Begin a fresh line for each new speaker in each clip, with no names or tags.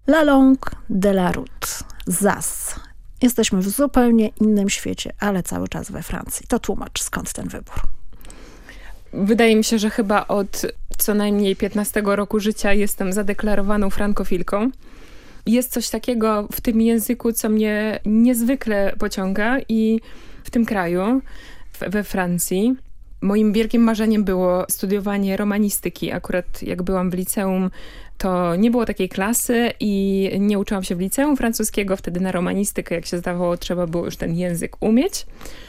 La Langue de la Route. ZAS. Jesteśmy w zupełnie innym świecie, ale cały czas we Francji. To tłumacz, skąd ten wybór?
Wydaje mi się, że chyba od co najmniej 15 roku życia jestem zadeklarowaną frankofilką. Jest coś takiego w tym języku, co mnie niezwykle pociąga i w tym kraju, we Francji. Moim wielkim marzeniem było studiowanie romanistyki. Akurat jak byłam w liceum, to nie było takiej klasy i nie uczyłam się w liceum francuskiego. Wtedy na romanistykę, jak się zdawało, trzeba było już ten język umieć.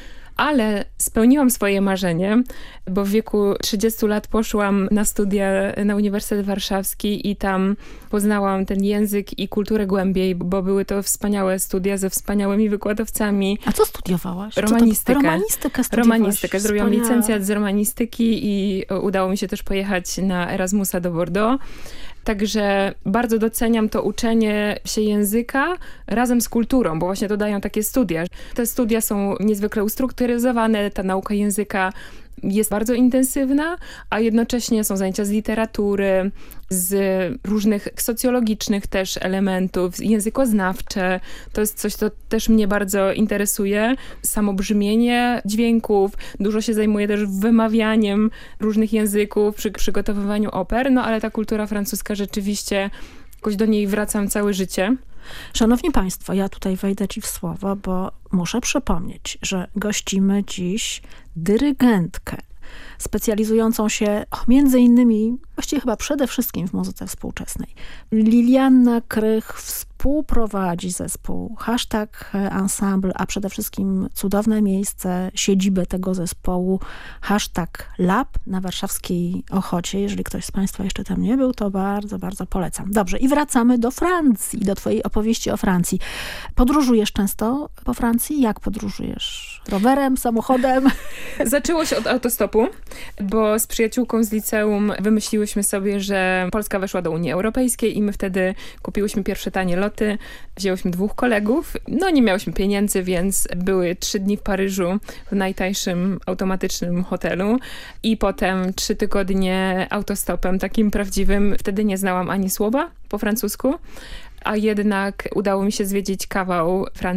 Ale spełniłam swoje marzenie, bo w wieku 30 lat poszłam na studia na Uniwersytet Warszawski i tam poznałam ten język i kulturę głębiej, bo były to wspaniałe studia ze wspaniałymi wykładowcami.
A co studiowałaś?
Romanistykę.
Romanistykę studiowałaś?
Romanistykę. Zrobiłam licencjat z romanistyki i udało mi się też pojechać na Erasmusa do Bordeaux. Także bardzo doceniam to uczenie się języka razem z kulturą, bo właśnie to dają takie studia. Te studia są niezwykle ustrukturyzowane, ta nauka języka jest bardzo intensywna, a jednocześnie są zajęcia z literatury, z różnych socjologicznych też elementów, językoznawcze. To jest coś, co też mnie bardzo interesuje. Samo brzmienie dźwięków. Dużo się zajmuję też wymawianiem różnych języków przy przygotowywaniu oper, no ale ta kultura francuska rzeczywiście, jakoś do niej wracam całe życie.
Szanowni Państwo, ja tutaj wejdę Ci w słowo, bo muszę przypomnieć, że gościmy dziś dyrygentkę specjalizującą się między innymi, właściwie chyba przede wszystkim w muzyce współczesnej. Lilianna Krych współprowadzi zespół #Ensemble, a przede wszystkim cudowne miejsce, siedzibę tego zespołu #Lab na warszawskiej Ochocie. Jeżeli ktoś z Państwa jeszcze tam nie był, to bardzo, bardzo polecam. Dobrze, i wracamy do Francji, do Twojej opowieści o Francji. Podróżujesz często po Francji? Jak podróżujesz? Rowerem, samochodem?
Zaczęło się od autostopu, bo z przyjaciółką z liceum wymyśliłyśmy sobie, że Polska weszła do Unii Europejskiej i my wtedy kupiłyśmy pierwsze tanie loty. Wzięłyśmy 2 kolegów. No nie miałyśmy pieniędzy, więc były 3 dni w Paryżu w najtańszym automatycznym hotelu i potem 3 tygodnie autostopem, takim prawdziwym. Wtedy nie znałam ani słowa po francusku, a jednak udało mi się zwiedzić kawał Francji.